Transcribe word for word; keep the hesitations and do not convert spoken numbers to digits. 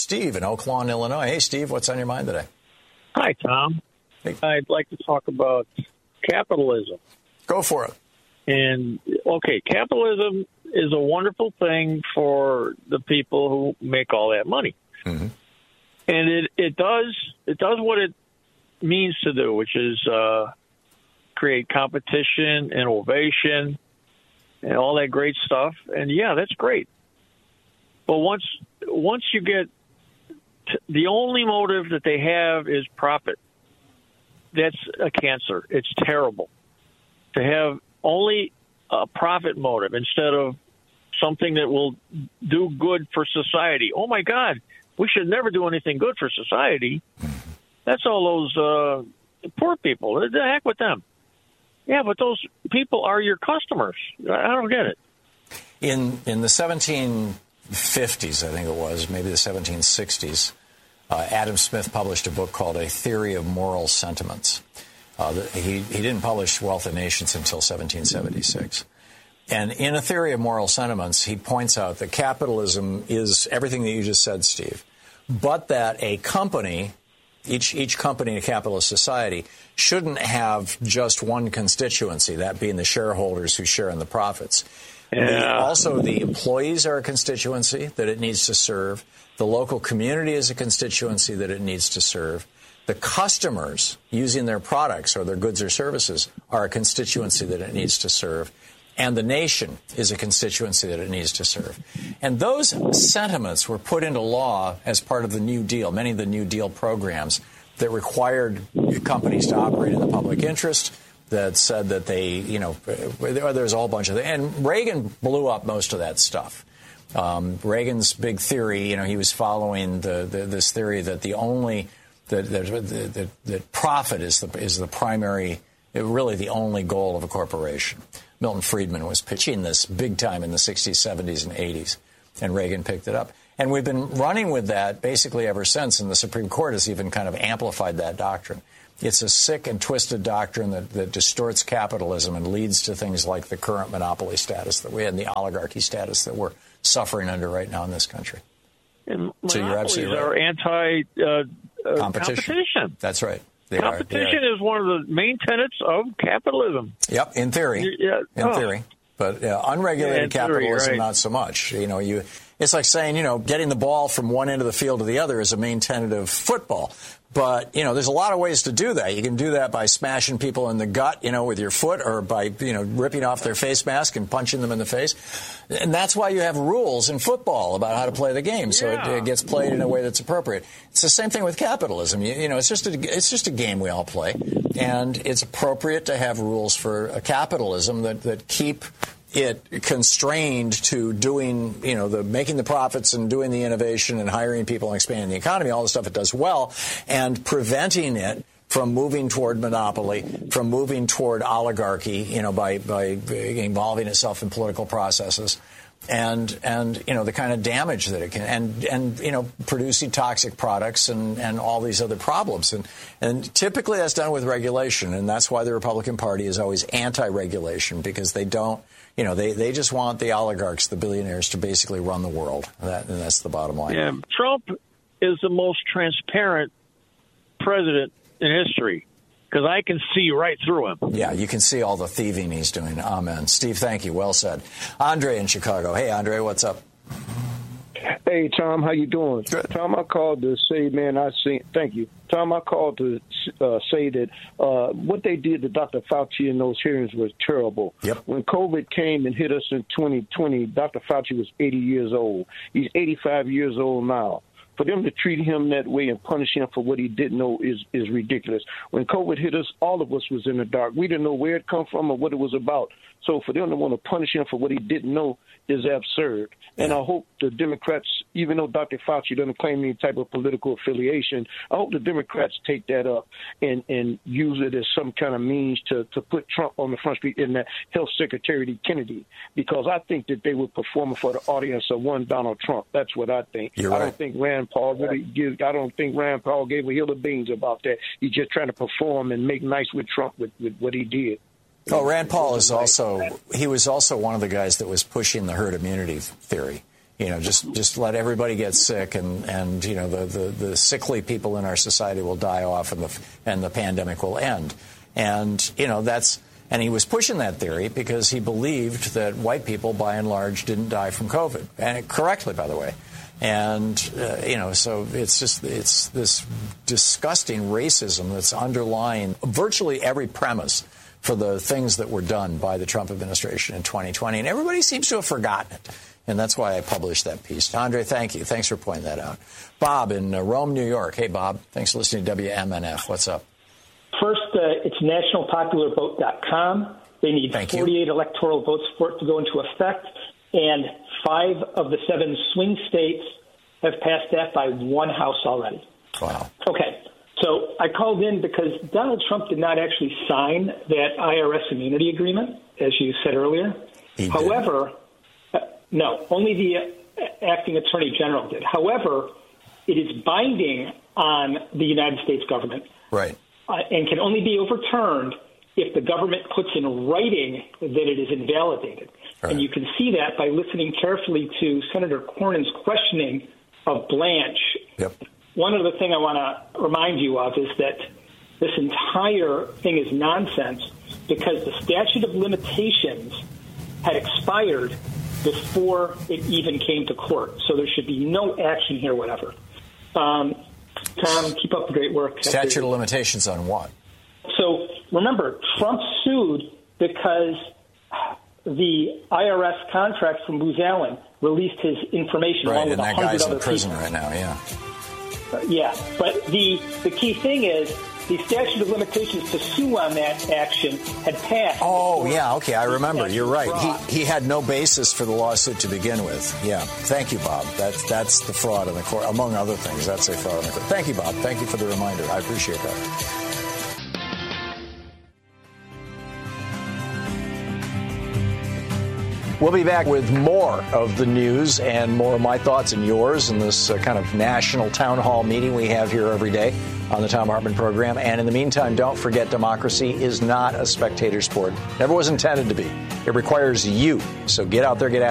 Steve in Oak Lawn, Illinois. Hey, Steve, what's on your mind today? Hi, Tom. Hey. I'd like to talk about capitalism. Go for it. And, okay, capitalism is a wonderful thing for the people who make all that money. Mm-hmm. And it, it does it does what it means to do, which is uh, create competition, innovation, and all that great stuff. And, yeah, that's great. But once once you get t- the only motive that they have is profit, that's a cancer. It's terrible to have only a profit motive instead of something that will do good for society. Oh, my God, we should never do anything good for society. That's all those uh, poor people. The heck with them. Yeah, but those people are your customers. I don't get it. In in the seventeen fifties, I think it was, maybe the seventeen sixties, uh, Adam Smith published a book called A Theory of Moral Sentiments. Uh, he, he didn't publish Wealth of Nations until seventeen seventy-six. And in A Theory of Moral Sentiments, he points out that capitalism is everything that you just said, Steve, but that a company, each each company in a capitalist society, shouldn't have just one constituency, that being the shareholders who share in the profits. Yeah. The, also, the employees are a constituency that it needs to serve. The local community is a constituency that it needs to serve. The customers using their products or their goods or services are a constituency that it needs to serve. And the nation is a constituency that it needs to serve. And those sentiments were put into law as part of the New Deal, many of the New Deal programs that required companies to operate in the public interest, that said that they, you know, there's a whole bunch of them. And Reagan blew up most of that stuff. Um, Reagan's big theory, you know, he was following the, the, this theory that the only, that, that, that, that profit is the, is the primary, really the only goal of a corporation. Milton Friedman was pitching this big time in the sixties, seventies, and eighties, and Reagan picked it up. And we've been running with that basically ever since, and the Supreme Court has even kind of amplified that doctrine. It's a sick and twisted doctrine that, that distorts capitalism and leads to things like the current monopoly status that we had and the oligarchy status that we're suffering under right now in this country. And so you're absolutely right. Are anti uh, uh, competition. competition. That's right. They competition are, is one of the main tenets of capitalism. Yep, in theory. Yeah, in oh. theory. But uh, unregulated yeah, theory, capitalism, right. not so much. You know, you. It's like saying, you know, getting the ball from one end of the field to the other is a main tenet of football. But, you know, there's a lot of ways to do that. You can do that by smashing people in the gut, you know, with your foot, or by, you know, ripping off their face mask and punching them in the face. And that's why you have rules in football about how to play the game, so yeah. it, it gets played in a way that's appropriate. It's the same thing with capitalism. You, you know, it's just a, it's just a game we all play, and it's appropriate to have rules for a capitalism that, that keep it constrained to doing, you know, the making the profits and doing the innovation and hiring people and expanding the economy, all the stuff it does well, and preventing it from moving toward monopoly, from moving toward oligarchy, you know, by, by involving itself in political processes, and, and you know, the kind of damage that it can, and, and you know, producing toxic products and, and all these other problems. And, and typically that's done with regulation, and that's why the Republican Party is always anti-regulation, because they don't, you know, they, they just want the oligarchs, the billionaires, to basically run the world. That, and that's the bottom line. Yeah, Trump is the most transparent president in history, because I can see right through him. Yeah, you can see all the thieving he's doing. Amen. Steve, thank you. Well said. Andre in Chicago. Hey, Andre, what's up? Hey, Tom, how you doing? Good. Tom, I called to say, man, I see. Thank you. Tom, I called to uh, say that uh, what they did to Doctor Fauci in those hearings was terrible. Yep. When COVID came and hit us in twenty twenty, Doctor Fauci was eighty years old. He's eighty-five years old now. For them to treat him that way and punish him for what he didn't know is, is ridiculous. When COVID hit us, all of us was in the dark. We didn't know where it come from or what it was about. So for them to want to punish him for what he didn't know is absurd. And I hope the Democrats, even though Doctor Fauci doesn't claim any type of political affiliation, I hope the Democrats take that up and, and use it as some kind of means to, to put Trump on the front street in that Health Secretary Kennedy, because I think that they were performing for the audience of one Donald Trump. That's what I think. You're I right. don't think Rand Paul really gives, I don't think Rand Paul gave a hill of beans about that. He's just trying to perform and make nice with Trump with, with what he did. Oh, Rand Paul is also, he was also one of the guys that was pushing the herd immunity theory. You know, just, just let everybody get sick, and, and you know, the, the, the sickly people in our society will die off, and the, and the pandemic will end. And, you know, that's, and he was pushing that theory because he believed that white people, by and large, didn't die from COVID, and correctly, by the way. And, uh, you know, so it's just, it's this disgusting racism that's underlying virtually every premise for the things that were done by the Trump administration in twenty twenty. And everybody seems to have forgotten it. And that's why I published that piece. Andre, thank you. Thanks for pointing that out. Bob in uh, Rome, New York. Hey, Bob. Thanks for listening to W M N F. What's up? First, uh, it's national popular vote dot com. They need Thank forty-eight you. electoral votes for it to go into effect. And five of the seven swing states have passed that by one house already. Wow. Okay. So I called in because Donald Trump did not actually sign that I R S immunity agreement, as you said earlier. He However, uh, no, only the uh, acting attorney general did. However, it is binding on the United States government. Right. Uh, and can only be overturned if the government puts in writing that it is invalidated. Right. And you can see that by listening carefully to Senator Cornyn's questioning of Blanche. Yep. One other thing I want to remind you of is that this entire thing is nonsense because the statute of limitations had expired before it even came to court. So there should be no action here, whatever. Um, Tom, keep up the great work. Statute of limitations on what? So remember, Trump sued because the I R S contract from Booz Allen released his information right, along with and a that hundred guy's other in prison people. right now, yeah. Uh, yeah, but the the key thing is the statute of limitations to sue on that action had passed. Oh, yeah, okay, I remember. You're right. He he had no basis for the lawsuit to begin with. Yeah. Thank you, Bob. That's that's the fraud in the court, among other things. That's a fraud in the court. Thank you, Bob. Thank you for the reminder. I appreciate that. We'll be back with more of the news and more of my thoughts and yours in this uh, kind of national town hall meeting we have here every day on the Thom Hartmann program. And in the meantime, don't forget, democracy is not a spectator sport. Never was intended to be. It requires you. So get out there, get